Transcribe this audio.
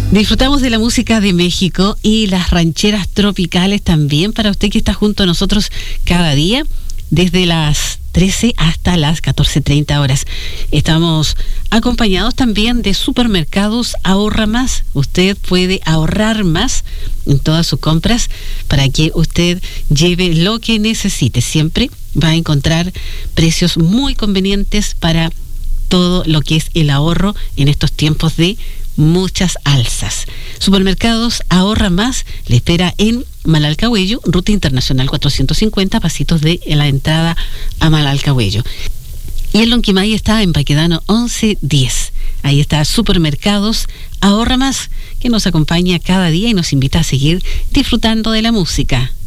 Disfrutamos de la música de México y las rancheras tropicales también para usted que está junto a nosotros cada día desde las 13 hasta las 14:30 horas. Estamos acompañados también de Supermercados Ahorra Más. Usted puede ahorrar más en todas sus compras para que usted lleve lo que necesite. Siempre va a encontrar precios muy convenientes para todo lo que es el ahorro en estos tiempos de muchas alzas. Supermercados Ahorra Más le espera en Malalcahuello, Ruta Internacional 450, pasitos de la entrada a Malalcahuello. Y el Lonquimay está en Baquedano 1110. Ahí está Supermercados Ahorra Más, que nos acompaña cada día y nos invita a seguir disfrutando de la música.